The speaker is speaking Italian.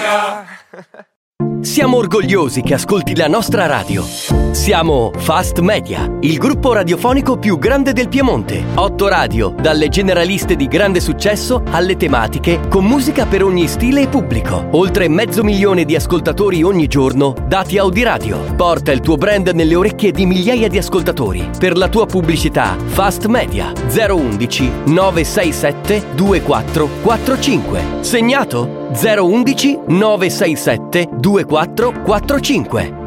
Media. Siamo orgogliosi che ascolti la nostra radio. Siamo Fast Media, il gruppo radiofonico più grande del Piemonte. 8 radio, dalle generaliste di grande successo alle tematiche, con musica per ogni stile e pubblico. Oltre 500.000 di ascoltatori ogni giorno, dati Audiradio. Porta il tuo brand nelle orecchie di migliaia di ascoltatori. Per la tua pubblicità, Fast Media 011 967 2445. Segnato? 011 967 2445.